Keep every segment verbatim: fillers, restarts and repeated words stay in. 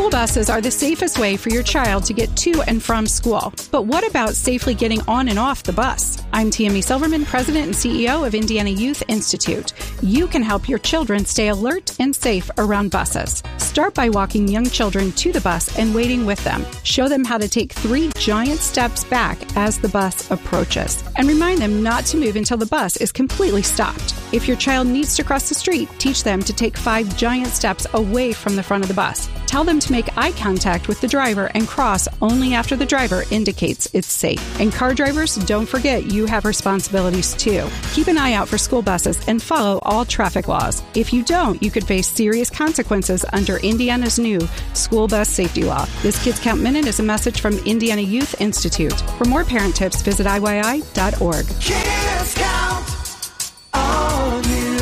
School buses are the safest way for your child to get to and from school. But what about safely getting on and off the bus? I'm Tammy Silverman, President and C E O of Indiana Youth Institute. You can help your children stay alert and safe around buses. Start by walking young children to the bus and waiting with them. Show them how to take three giant steps back as the bus approaches. And remind them not to move until the bus is completely stopped. If your child needs to cross the street, teach them to take five giant steps away from the front of the bus. Tell them to make eye contact with the driver and cross only after the driver indicates it's safe. And car drivers, don't forget you have responsibilities too. Keep an eye out for school buses and follow all traffic laws. If you don't, you could face serious consequences under Indiana's new school bus safety law. This Kids Count Minute is a message from Indiana Youth Institute. For more parent tips, visit I Y I dot org. Kids Count on you.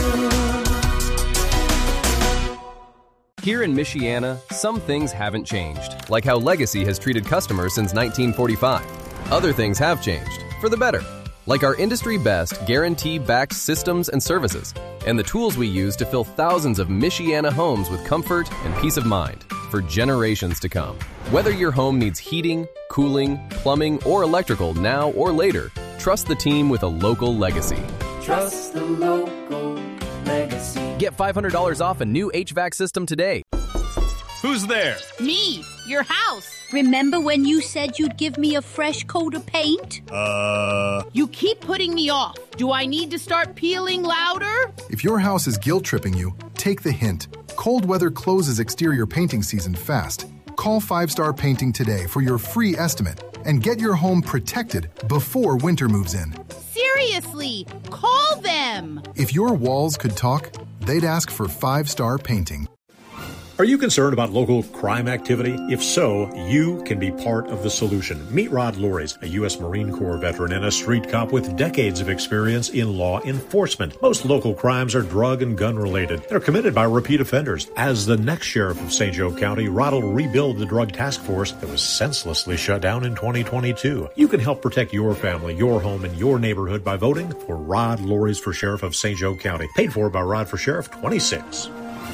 Here in Michiana, some things haven't changed, like how Legacy has treated customers since nineteen forty-five. Other things have changed, for the better, like our industry-best guarantee-backed systems and services, and the tools we use to fill thousands of Michiana homes with comfort and peace of mind for generations to come. Whether your home needs heating, cooling, plumbing, or electrical now or later, trust the team with a local Legacy. Trust the local Legacy. Get five hundred dollars off a new H V A C system today. Who's there? Me, your house. Remember when you said you'd give me a fresh coat of paint? Uh... You keep putting me off. Do I need to start peeling louder? If your house is guilt-tripping you, take the hint. Cold weather closes exterior painting season fast. Call Five Star Painting today for your free estimate and get your home protected before winter moves in. Seriously, call them. If your walls could talk, they'd ask for Five Star Painting. Are you concerned about local crime activity? If so, you can be part of the solution. Meet Rod Loris, a U S Marine Corps veteran and a street cop with decades of experience in law enforcement. Most local crimes are drug and gun related. They're committed by repeat offenders. As the next sheriff of Saint Joe County, Rod will rebuild the drug task force that was senselessly shut down in twenty twenty-two. You can help protect your family, your home, and your neighborhood by voting for Rod Loris for sheriff of Saint Joe County. Paid for by Rod for Sheriff twenty-six.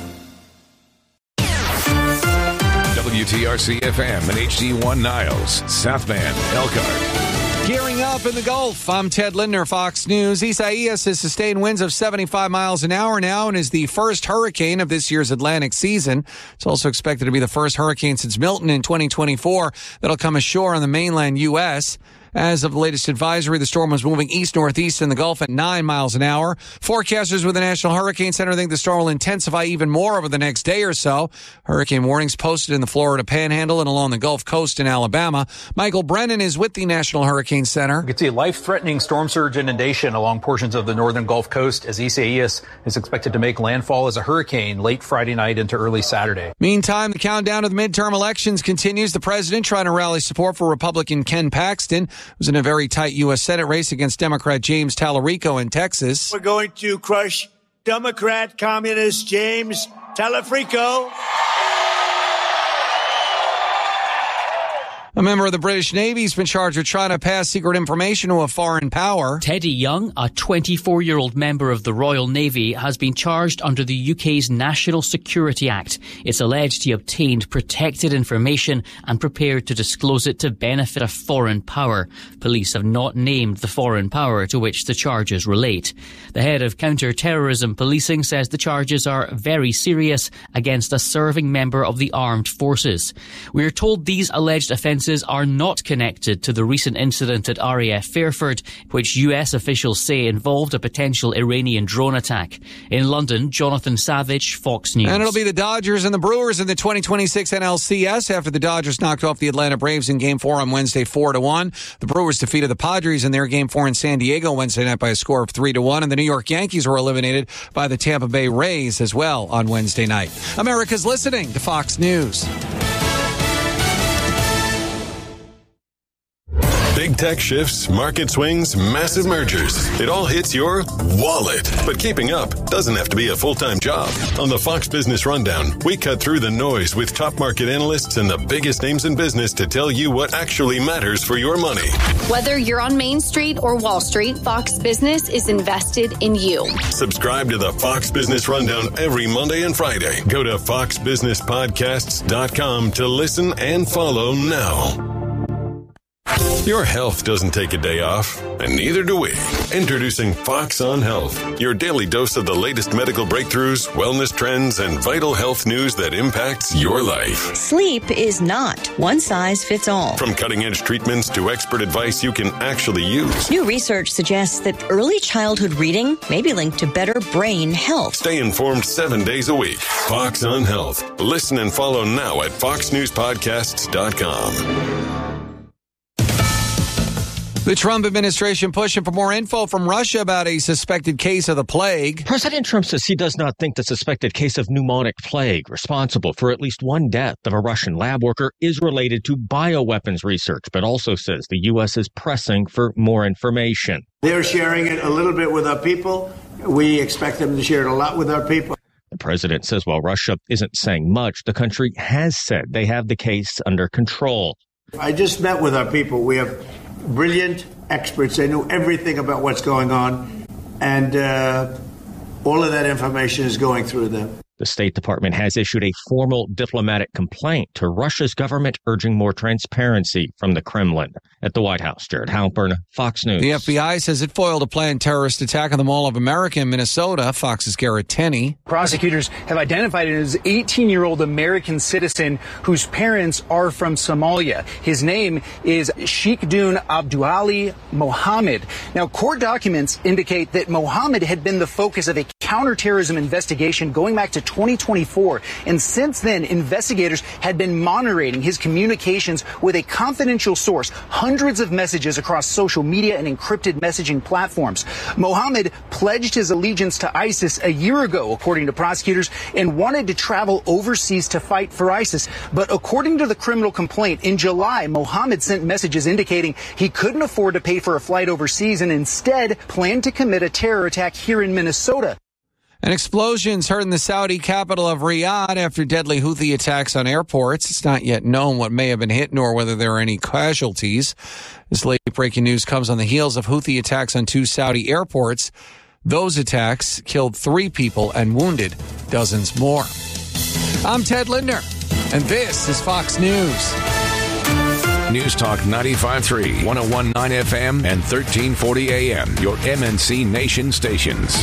W T R C F M and H D one Niles, South Bend, Elkhart. Gearing up in the Gulf, I'm Ted Lindner, Fox News. Isaias has sustained winds of seventy-five miles an hour now and is the first hurricane of this year's Atlantic season. It's also expected to be the first hurricane since Milton in twenty twenty-four that'll come ashore on the mainland U S As of the latest advisory, the storm was moving east-northeast in the Gulf at nine miles an hour. Forecasters with the National Hurricane Center think the storm will intensify even more over the next day or so. Hurricane warnings posted in the Florida Panhandle and along the Gulf Coast in Alabama. Michael Brennan is with the National Hurricane Center. You can see a life-threatening storm surge inundation along portions of the northern Gulf Coast as Isaias is expected to make landfall as a hurricane late Friday night into early Saturday. Meantime, the countdown to the midterm elections continues. The president trying to rally support for Republican Ken Paxton, who's in a very tight U S Senate race against Democrat James Tallarico in Texas. We're going to crush Democrat communist James Tallarico. A member of the British Navy has been charged with trying to pass secret information to a foreign power. Teddy Young, a twenty-four-year-old member of the Royal Navy, has been charged under the U K's National Security Act. It's alleged he obtained protected information and prepared to disclose it to benefit a foreign power. Police have not named the foreign power to which the charges relate. The head of counter-terrorism policing says the charges are very serious against a serving member of the armed forces. We are told these alleged offences are not connected to the recent incident at R A F Fairford, which U S officials say involved a potential Iranian drone attack. In London, Jonathan Savage, Fox News. And it'll be the Dodgers and the Brewers in the twenty twenty-six N L C S after the Dodgers knocked off the Atlanta Braves in Game four on Wednesday four to one. The Brewers defeated the Padres in their Game four in San Diego Wednesday night by a score of three to one, and the New York Yankees were eliminated by the Tampa Bay Rays as well on Wednesday night. America's listening to Fox News. Big Big tech shifts, market swings, massive mergers. It all hits your wallet. But keeping up doesn't have to be a full-time job. On the Fox Business Rundown, we cut through the noise with top market analysts and the biggest names in business to tell you what actually matters for your money. Whether you're on Main Street or Wall Street, Fox Business is invested in you. Subscribe to the Fox Business Rundown every Monday and Friday. Go to fox business podcasts dot com to listen and follow now. Your health doesn't take a day off, and neither do we. Introducing Fox on Health, your daily dose of the latest medical breakthroughs, wellness trends, and vital health news that impacts your life. Sleep is not one size fits all. From cutting-edge treatments to expert advice you can actually use. New research suggests that early childhood reading may be linked to better brain health. Stay informed seven days a week. Fox on Health. Listen and follow now at fox news podcasts dot com. The Trump administration pushing for more info from Russia about a suspected case of the plague. President Trump says he does not think the suspected case of pneumonic plague, responsible for at least one death of a Russian lab worker, is related to bioweapons research, but also says the U S is pressing for more information. They're sharing it a little bit with our people. We expect them to share it a lot with our people. The president says while Russia isn't saying much, the country has said they have the case under control. I just met with our people. We have brilliant experts. They know everything about what's going on, and uh, all of that information is going through them. The State Department has issued a formal diplomatic complaint to Russia's government urging more transparency from the Kremlin. At the White House, Jared Halpern, Fox News. The F B I says it foiled a planned terrorist attack on the Mall of America in Minnesota. Fox's Garrett Tenney. Prosecutors have identified him as an eighteen-year-old American citizen whose parents are from Somalia. His name is Sheikhdun Abduali Mohammed. Now, court documents indicate that Mohammed had been the focus of a counterterrorism investigation going back to twenty twenty-four. And since then, investigators had been monitoring his communications with a confidential source, hundreds of messages across social media and encrypted messaging platforms. Mohammed pledged his allegiance to ISIS a year ago, according to prosecutors, and wanted to travel overseas to fight for ISIS. But according to the criminal complaint, in July, Mohammed sent messages indicating he couldn't afford to pay for a flight overseas and instead planned to commit a terror attack here in Minnesota. And explosions heard in the Saudi capital of Riyadh after deadly Houthi attacks on airports. It's not yet known what may have been hit nor whether there are any casualties. This late breaking news comes on the heels of Houthi attacks on two Saudi airports. Those attacks killed three people and wounded dozens more. I'm Ted Linder, and this is Fox News. News Talk ninety-five point three, one oh one point nine F M, and thirteen forty A M, your M N C Nation stations.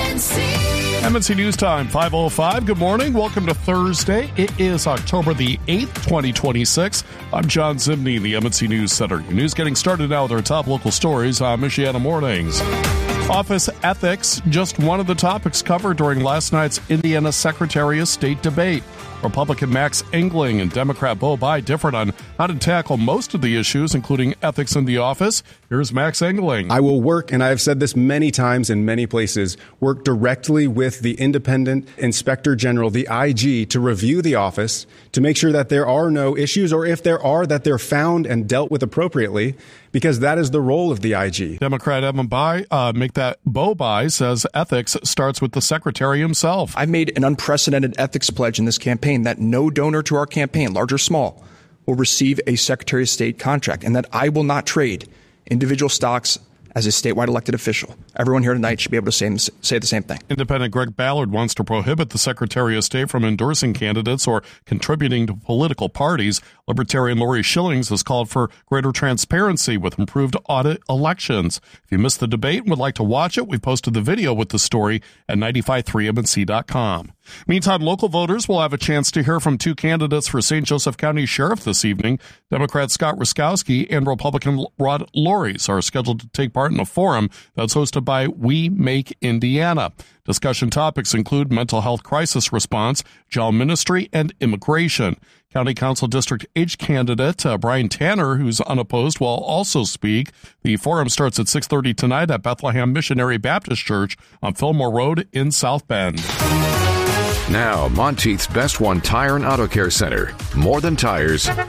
M N C News Time, five oh five. Good morning. Welcome to Thursday. It is October the eighth, twenty twenty-six. I'm John Zimney, the M N C News Center. Your news getting started now with our top local stories on Michiana Mornings. Office ethics, just one of the topics covered during last night's Indiana Secretary of State debate. Republican Max Engling and Democrat Bo Bai differed on how to tackle most of the issues, including ethics in the office. Here's Max Engling. I will work, and I have said this many times in many places, work directly with the independent inspector general, the I G, to review the office, to make sure that there are no issues, or if there are, that they're found and dealt with appropriately, because that is the role of the I G. Democrat Evan Bai, uh, make that Bo Bai says ethics starts with the secretary himself. I made an unprecedented ethics pledge in this campaign that no donor to our campaign, large or small, will receive a Secretary of State contract, and that I will not trade individual stocks as a statewide elected official. Everyone here tonight should be able to say, say the same thing. Independent Greg Ballard wants to prohibit the Secretary of State from endorsing candidates or contributing to political parties. Libertarian Lori Schillings has called for greater transparency with improved audit elections. If you missed the debate and would like to watch it, we posted the video with the story at nine five three M N C dot com. Meantime, local voters will have a chance to hear from two candidates for Saint Joseph County Sheriff this evening. Democrat Scott Ruskowski and Republican Rod Loris are scheduled to take part in a forum that's hosted by We Make Indiana. Discussion topics include mental health crisis response, jail ministry, and immigration. County Council District H candidate uh, Brian Tanner, who's unopposed, will also speak. The forum starts at six thirty tonight at Bethlehem Missionary Baptist Church on Fillmore Road in South Bend. Now, Monteith's Best One Tire and Auto Care Center. More than tires,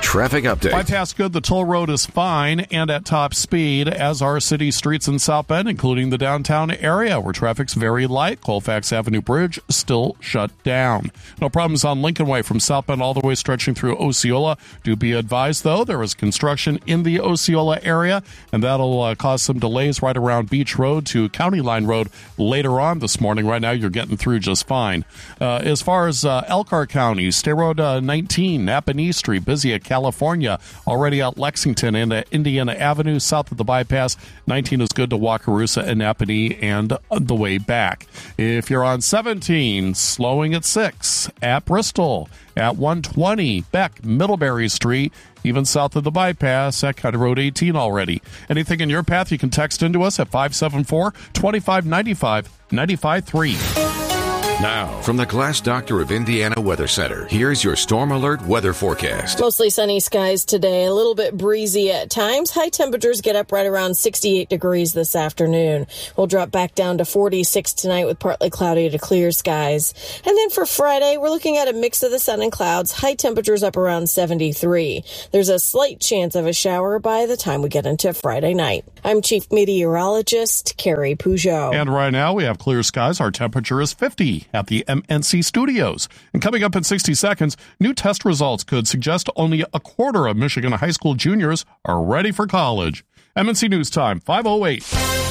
Traffic update. Bypass good. The toll road is fine and at top speed, as are city streets in South Bend, including the downtown area where traffic's very light. Colfax Avenue Bridge still shut down. No problems on Lincoln Way from South Bend all the way stretching through Osceola. Do be advised, though, there is construction in the Osceola area, and that'll uh, cause some delays right around Beach Road to County Line Road later on this morning. Right now, you're getting through just fine. Uh, as far as uh, Elkhart County, State Road uh, nineteen, Napanee Street, busy at California, already out Lexington and uh, Indiana Avenue, south of the bypass. nineteen is good to Wakarusa and Napanee and the way back. If you're on seventeen, slowing at six at Bristol, at one twenty, Beck, Middlebury Street, even south of the bypass at County Road eighteen already. Anything in your path, you can text into us at five seven four, two five nine five, nine five three. Now, from the Glass Doctor of Indiana Weather Center, here's your Storm Alert weather forecast. Mostly sunny skies today, a little bit breezy at times. High temperatures get up right around sixty-eight degrees this afternoon. We'll drop back down to forty-six tonight with partly cloudy to clear skies. And then for Friday, we're looking at a mix of the sun and clouds. High temperatures up around seventy-three. There's a slight chance of a shower by the time we get into Friday night. I'm Chief Meteorologist Carrie Peugeot. And right now we have clear skies. Our temperature is fifty at the M N C studios. And coming up in sixty seconds, new test results could suggest only a quarter of Michigan high school juniors are ready for college. M N C News Time, five oh eight.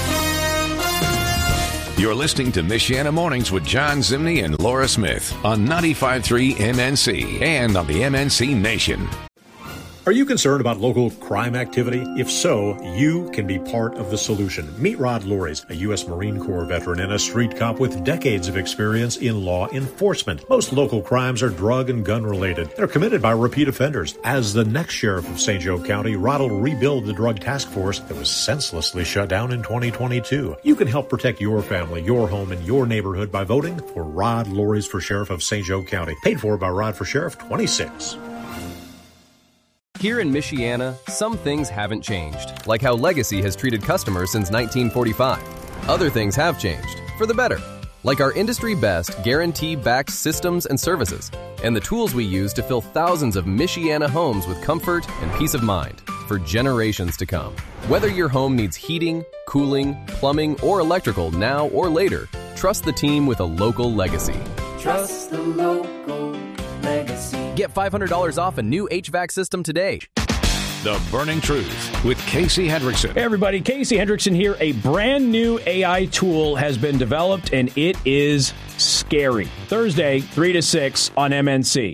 You're listening to Michiana Mornings with John Zimney and Laura Smith on ninety-five point three M N C and on the M N C Nation. Are you concerned about local crime activity? If so, you can be part of the solution. Meet Rod Loris, a U S Marine Corps veteran and a street cop with decades of experience in law enforcement. Most local crimes are drug and gun related. They're committed by repeat offenders. As the next sheriff of Saint Joe County, Rod will rebuild the drug task force that was senselessly shut down in twenty twenty-two. You can help protect your family, your home, and your neighborhood by voting for Rod Loris for Sheriff of Saint Joe County. Paid for by Rod for Sheriff twenty-six. Here in Michiana, some things haven't changed, like how Legacy has treated customers since nineteen forty-five. Other things have changed, for the better, like our industry-best guarantee-backed systems and services, and the tools we use to fill thousands of Michiana homes with comfort and peace of mind for generations to come. Whether your home needs heating, cooling, plumbing, or electrical now or later, trust the team with a local Legacy. Trust the local Legacy. Get five hundred dollars off a new H V A C system today. The Burning Truth with Casey Hendrickson. Hey everybody, Casey Hendrickson here. A brand new A I tool has been developed and it is scary. Thursday, three to six on M N C.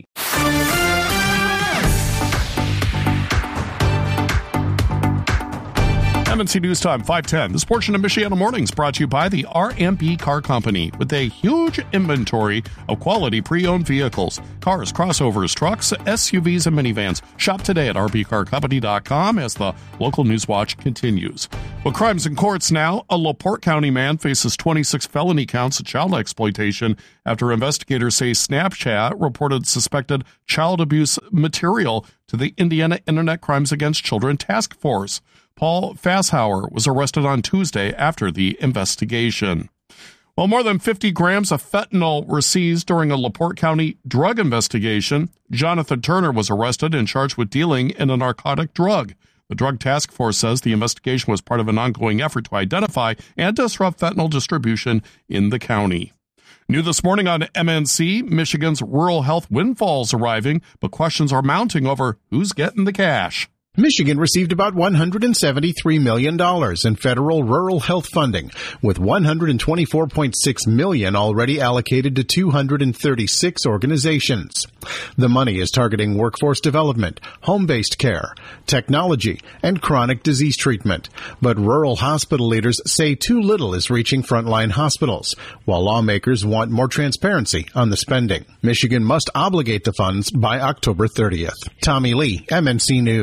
M N C News Time, five ten. This portion of Michiana Mornings brought to you by the R M B Car Company with a huge inventory of quality pre-owned vehicles, cars, crossovers, trucks, S U Vs, and minivans. Shop today at r b car company dot com as the local news watch continues. Well, crimes in courts now. A LaPorte County man faces twenty-six felony counts of child exploitation after investigators say Snapchat reported suspected child abuse material to the Indiana Internet Crimes Against Children Task Force. Paul Fasshauer was arrested on Tuesday after the investigation. Well, more than fifty grams of fentanyl were seized during a LaPorte County drug investigation. Jonathan Turner was arrested and charged with dealing in a narcotic drug. The Drug Task Force says the investigation was part of an ongoing effort to identify and disrupt fentanyl distribution in the county. New this morning on M N C, Michigan's rural health windfall's arriving, but questions are mounting over who's getting the cash. Michigan received about one hundred seventy-three million dollars in federal rural health funding, with one hundred twenty-four point six million dollars already allocated to two hundred thirty-six organizations. The money is targeting workforce development, home-based care, technology, and chronic disease treatment. But rural hospital leaders say too little is reaching frontline hospitals, while lawmakers want more transparency on the spending. Michigan must obligate the funds by October thirtieth. Tommy Lee, M N C News. Michigan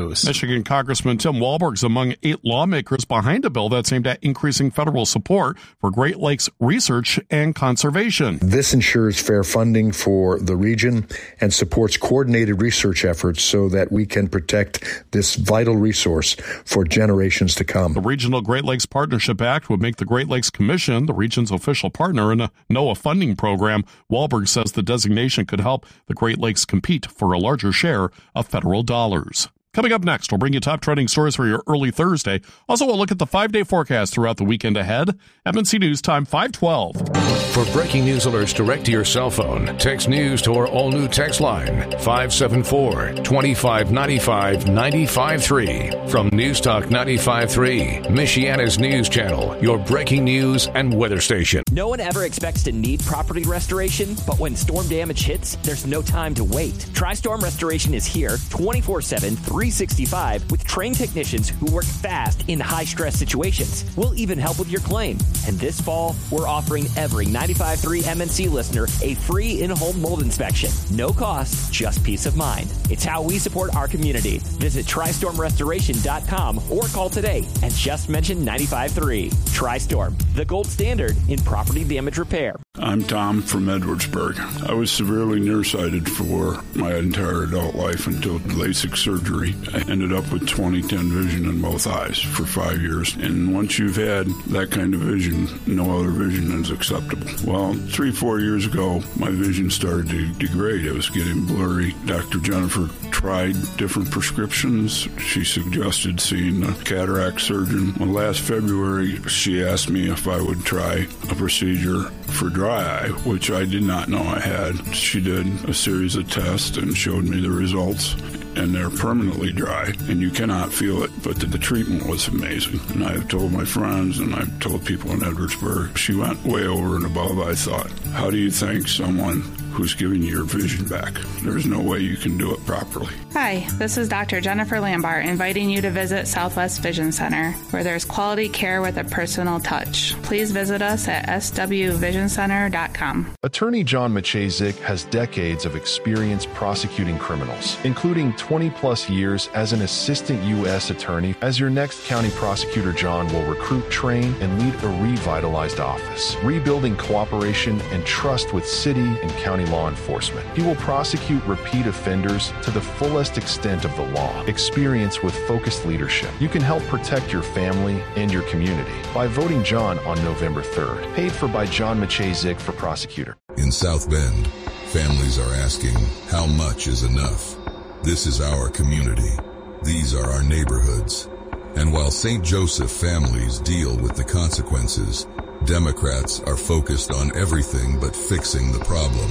Michigan Congressman Tim Walberg is among eight lawmakers behind a bill that's aimed at increasing federal support for Great Lakes research and conservation. This ensures fair funding for the region and supports coordinated research efforts so that we can protect this vital resource for generations to come. The Regional Great Lakes Partnership Act would make the Great Lakes Commission the region's official partner in a NOAA funding program. Walberg says the designation could help the Great Lakes compete for a larger share of federal dollars. Coming up next, we'll bring you top trending stories for your early Thursday. Also, we'll look at the five-day forecast throughout the weekend ahead. M N C News Time five twelve. For breaking news alerts direct to your cell phone, text news to our all-new text line, five seven four, two five nine five, nine five three. From News Talk ninety-five point three, Michiana's news channel, your breaking news and weather station. No one ever expects to need property restoration, but when storm damage hits, there's no time to wait. Tri-Storm Restoration is here twenty-four seven, three sixty-five with trained technicians who work fast in high-stress situations. We'll even help with your claim. And this fall, we're offering every ninety-five point three M N C listener a free in-home mold inspection. No cost, just peace of mind. It's how we support our community. Visit tri storm restoration dot com or call today and just mention ninety-five point three. Tri-Storm, the gold standard in property damage repair. I'm Tom from Edwardsburg. I was severely nearsighted for my entire adult life until LASIK surgery. I ended up with twenty ten vision in both eyes for five years. And once you've had that kind of vision, no other vision is acceptable. Well, three, four years ago, my vision started to degrade. It was getting blurry. Doctor Jennifer tried different prescriptions. She suggested seeing a cataract surgeon. Well, last February, she asked me if I would try a procedure for dry eye, which I did not know I had. She did a series of tests and showed me the results, and they're permanently dry, and you cannot feel it, but the, the treatment was amazing. And I've told my friends, and I've told people in Edwardsburg, she went way over and above, I thought. How do you thank someone who's giving you your vision back? There's no way you can do it properly. Hi, this is Doctor Jennifer Lambart inviting you to visit Southwest Vision Center, where there's quality care with a personal touch. Please visit us at s w vision center dot com. Attorney John Maciejczyk has decades of experience prosecuting criminals, including twenty plus years as an assistant U S attorney. As your next county prosecutor, John will recruit, train, and lead a revitalized office, rebuilding cooperation and trust with city and county law enforcement. He will prosecute repeat offenders to the fullest extent of the law. Experience with focused leadership. You can help protect your family and your community by voting John on November third. Paid for by John Maciejczyk for prosecutor. In South Bend, families are asking, how much is enough? This is our community. These are our neighborhoods. And while Saint Joseph families deal with the consequences, Democrats are focused on everything but fixing the problem.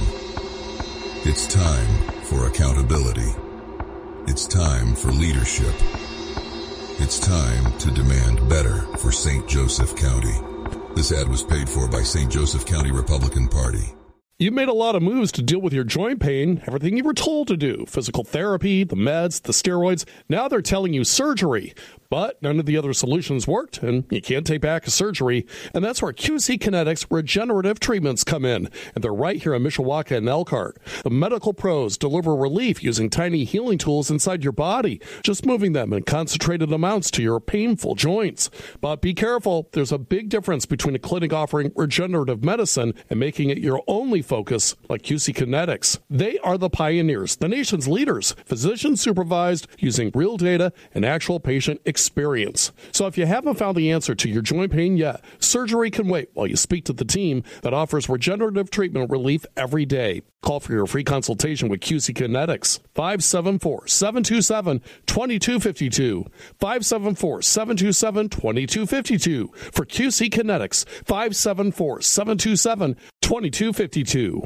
It's time for accountability. It's time for leadership. It's time to demand better for Saint Joseph County. This ad was paid for by Saint Joseph County Republican Party. You made a lot of moves to deal with your joint pain, everything you were told to do, physical therapy, the meds, the steroids. Now they're telling you surgery. But none of the other solutions worked, and you can't take back a surgery. And that's where Q C Kinetics regenerative treatments come in. And they're right here in Mishawaka and Elkhart. The medical pros deliver relief using tiny healing tools inside your body, just moving them in concentrated amounts to your painful joints. But be careful, there's a big difference between a clinic offering regenerative medicine and making it your only focus, like Q C Kinetics. They are the pioneers, the nation's leaders, physician supervised, using real data and actual patient experience. Experience. So if you haven't found the answer to your joint pain yet, surgery can wait while you speak to the team that offers regenerative treatment relief every day. Call for your free consultation with Q C Kinetics. five seven four, seven two seven, two two five two. five seven four, seven two seven, two two five two. For Q C Kinetics, five seven four, seven two seven, two two five two.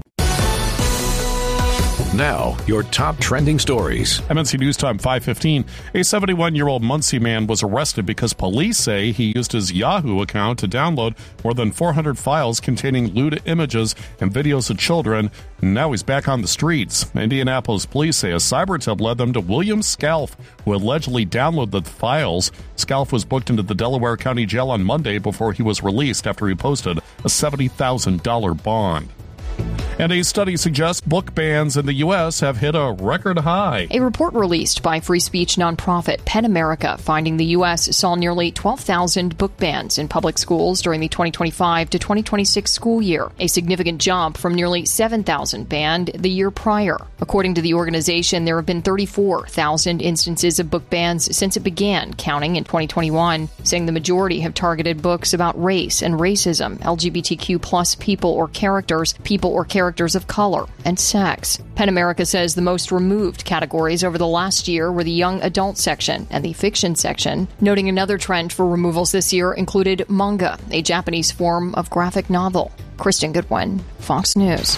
Now, your top trending stories. M N C News Time five fifteen. A seventy-one-year-old Muncie man was arrested because police say he used his Yahoo account to download more than four hundred files containing lewd images and videos of children. Now he's back on the streets. Indianapolis police say a cyber tip led them to William Scalf, who allegedly downloaded the files. Scalf was booked into the Delaware County Jail on Monday before he was released after he posted a seventy thousand dollars bond. And a study suggests book bans in the U S have hit a record high. A report released by free speech nonprofit PEN America finding the U S saw nearly twelve thousand book bans in public schools during the twenty twenty-five to twenty twenty-six school year, a significant jump from nearly seven thousand banned the year prior. According to the organization, there have been thirty-four thousand instances of book bans since it began counting in twenty twenty-one, saying the majority have targeted books about race and racism, L G B T Q plus people or characters, people or characters of color, and sex. PEN America says the most removed categories over the last year were the young adult section and the fiction section, noting another trend for removals this year included manga, a Japanese form of graphic novel. Kristen Goodwin, Fox News.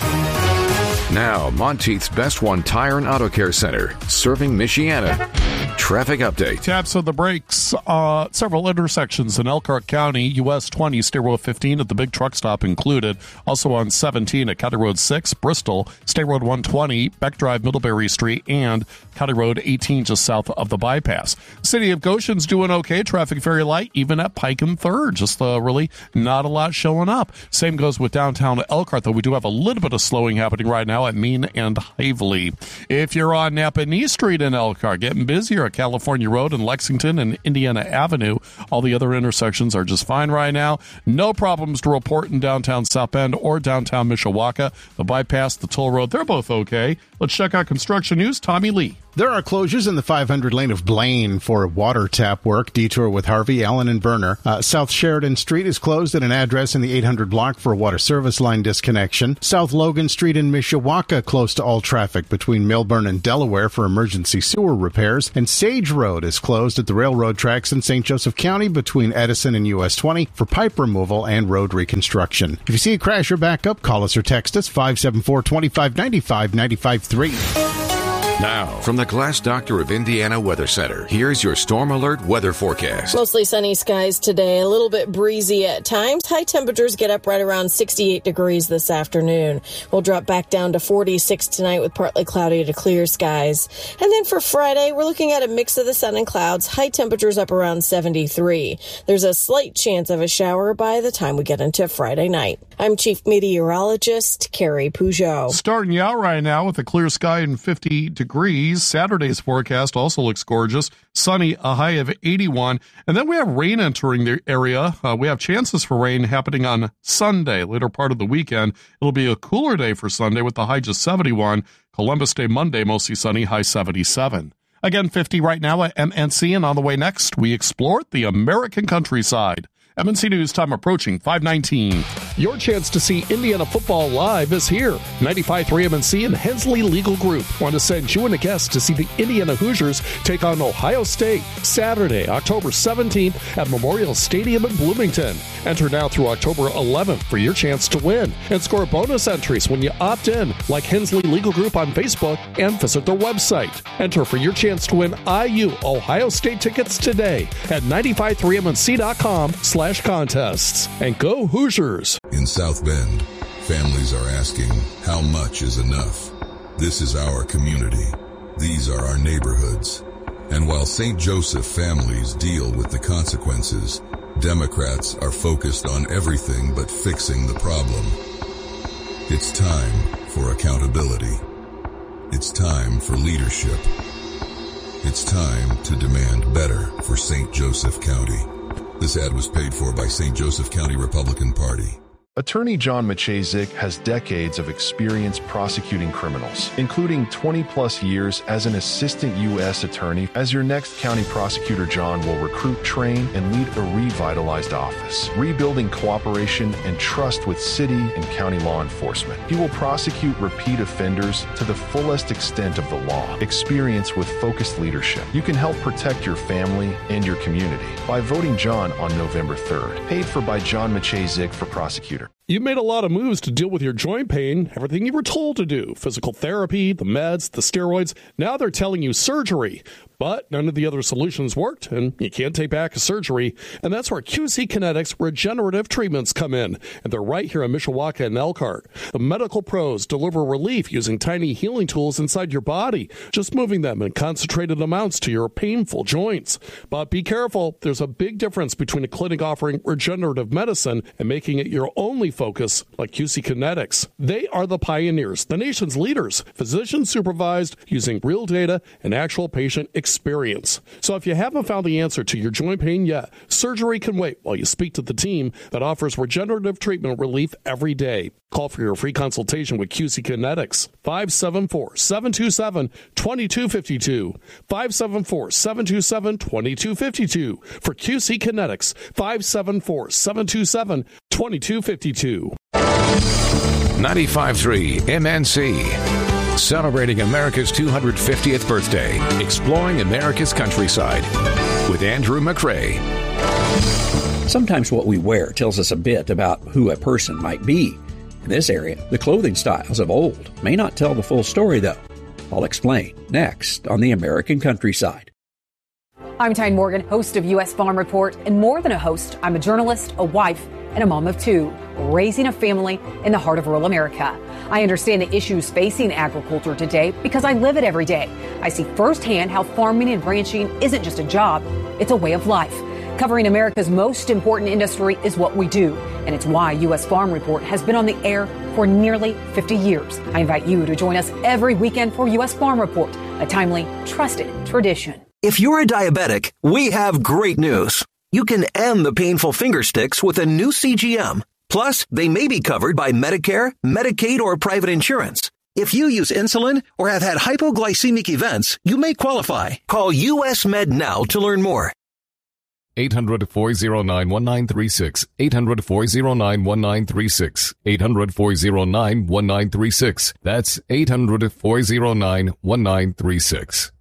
Now, Monteith's Best One Tire and Auto Care Center, serving Michiana. Traffic update. Taps of the brakes. Uh, several intersections in Elkhart County, U S twenty, State Road fifteen at the big truck stop included. Also on seventeen at County Road six, Bristol, State Road one twenty, Beck Drive, Middlebury Street, and County Road eighteen just south of the bypass. City of Goshen's doing okay. Traffic very light, even at Pike and third. Just uh, really not a lot showing up. Same goes with downtown Elkhart, though we do have a little bit of slowing happening right now at Mean and Hively. If you're on Napanee Street in Elkhart, getting busier at California Road in Lexington and Indiana Avenue. All the other intersections are just fine right now. No problems to report in downtown South Bend or downtown Mishawaka. The bypass, the toll road, they're both okay. Let's check out construction news. Tommy Lee. There are closures in the five hundred lane of Blaine for water tap work, detour with Harvey, Allen, and Berner. Uh, South Sheridan Street is closed at an address in the eight hundred block for a water service line disconnection. South Logan Street in Mishawaka closed to all traffic between Milburn and Delaware for emergency sewer repairs. And Sage Road is closed at the railroad tracks in Saint Joseph County between Edison and U S twenty for pipe removal and road reconstruction. If you see a crash or backup, call us or text us five seven four, two five nine five, nine five three. Now, from the Glass Doctor of Indiana Weather Center, here's your Storm Alert weather forecast. Mostly sunny skies today, a little bit breezy at times. High temperatures get up right around sixty-eight degrees this afternoon. We'll drop back down to forty-six tonight with partly cloudy to clear skies. And then for Friday, we're looking at a mix of the sun and clouds. High temperatures up around seventy-three. There's a slight chance of a shower by the time we get into Friday night. I'm Chief Meteorologist Carrie Peugeot. Starting you out right now with a clear sky and fifty degrees. Saturday's forecast also looks gorgeous. Sunny, a high of eighty-one. And then we have rain entering the area. Uh, we have chances for rain happening on Sunday, later part of the weekend. It'll be a cooler day for Sunday with the high just seventy-one. Columbus Day Monday, mostly sunny, high seventy-seven. Again, fifty right now at M N C. And on the way next, we explore the American countryside. M N C News time approaching five nineteen. Your chance to see Indiana football live is here. ninety-five point three M N C and Hensley Legal Group want to send you and a guest to see the Indiana Hoosiers take on Ohio State Saturday, October seventeenth at Memorial Stadium in Bloomington. Enter now through October eleventh for your chance to win and score bonus entries when you opt in, like Hensley Legal Group on Facebook and visit their website. Enter for your chance to win I U Ohio State tickets today at ninety-five point three M N C dot com slash contests. And go Hoosiers! In South Bend, families are asking, how much is enough? This is our community. These are our neighborhoods. And while Saint Joseph families deal with the consequences, Democrats are focused on everything but fixing the problem. It's time for accountability. It's time for leadership. It's time to demand better for Saint Joseph County. This ad was paid for by Saint Joseph County Republican Party. Attorney John Maciejczyk has decades of experience prosecuting criminals, including twenty plus years as an assistant U S attorney. As your next county prosecutor, John will recruit, train, and lead a revitalized office, rebuilding cooperation and trust with city and county law enforcement. He will prosecute repeat offenders to the fullest extent of the law. Experience with focused leadership. You can help protect your family and your community by voting John on November third. Paid for by John Maciejczyk for prosecutor. You've made a lot of moves to deal with your joint pain, everything you were told to do, physical therapy, the meds, the steroids. Now they're telling you surgery. But none of the other solutions worked, and you can't take back a surgery. And that's where Q C Kinetics regenerative treatments come in. And they're right here in Mishawaka and Elkhart. The medical pros deliver relief using tiny healing tools inside your body, just moving them in concentrated amounts to your painful joints. But be careful, there's a big difference between a clinic offering regenerative medicine and making it your only focus like Q C Kinetics. They are the pioneers, the nation's leaders, physician-supervised, using real data and actual patient experience. So if you haven't found the answer to your joint pain yet, surgery can wait while you speak to the team that offers regenerative treatment relief every day. Call for your free consultation with Q C Kinetics, five seven four, seven two seven, two two five two, five seven four, seven two seven, two two five two. For Q C Kinetics, five seven four, seven two seven, two two five two. ninety-five point three M N C. Celebrating America's two hundred fiftieth birthday. Exploring America's countryside. With Andrew McCrae. Sometimes what we wear tells us a bit about who a person might be. In this area, the clothing styles of old may not tell the full story, though. I'll explain next on the American Countryside. I'm Tyne Morgan, host of U S Farm Report, and more than a host, I'm a journalist, a wife, and a mom of two, raising a family in the heart of rural America. I understand the issues facing agriculture today because I live it every day. I see firsthand how farming and ranching isn't just a job, it's a way of life. Covering America's most important industry is what we do, and it's why U S Farm Report has been on the air for nearly fifty years. I invite you to join us every weekend for U S Farm Report, a timely, trusted tradition. If you're a diabetic, we have great news. You can end the painful finger sticks with a new C G M. Plus, they may be covered by Medicare, Medicaid, or private insurance. If you use insulin or have had hypoglycemic events, you may qualify. Call U S Med now to learn more. eight hundred, four oh nine, one nine three six. eight hundred, four oh nine, one nine three six. eight hundred, four oh nine, one nine three six. That's eight hundred, four oh nine, one nine three six.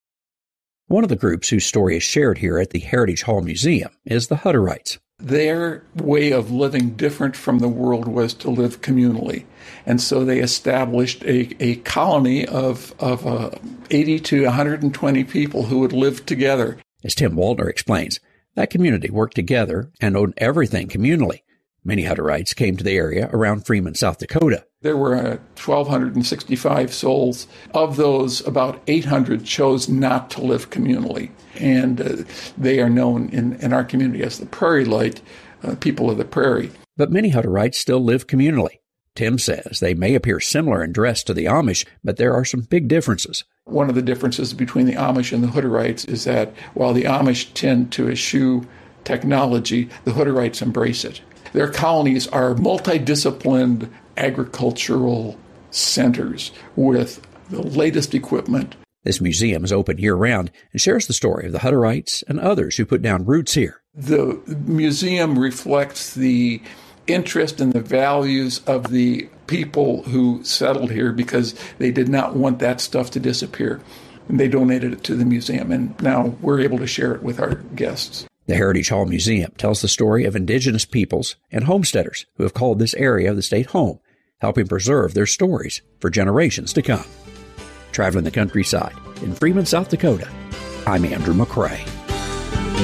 One of the groups whose story is shared here at the Heritage Hall Museum is the Hutterites. Their way of living different from the world was to live communally. And so they established a, a colony of, of uh, eighty to one hundred twenty people who would live together. As Tim Waldner explains, that community worked together and owned everything communally. Many Hutterites came to the area around Freeman, South Dakota. There were uh, one thousand two hundred sixty-five souls. Of those, about eight hundred chose not to live communally. And uh, they are known in, in our community as the Prairie Light, uh, people of the prairie. But many Hutterites still live communally. Tim says they may appear similar in dress to the Amish, but there are some big differences. One of the differences between the Amish and the Hutterites is that while the Amish tend to eschew technology, the Hutterites embrace it. Their colonies are multidisciplined agricultural centers with the latest equipment. This museum is open year-round and shares the story of the Hutterites and others who put down roots here. The museum reflects the interest and the values of the people who settled here because they did not want that stuff to disappear. And they donated it to the museum, and now we're able to share it with our guests. The Heritage Hall Museum tells the story of indigenous peoples and homesteaders who have called this area of the state home, helping preserve their stories for generations to come. Traveling the countryside in Freeman, South Dakota, I'm Andrew McCrae.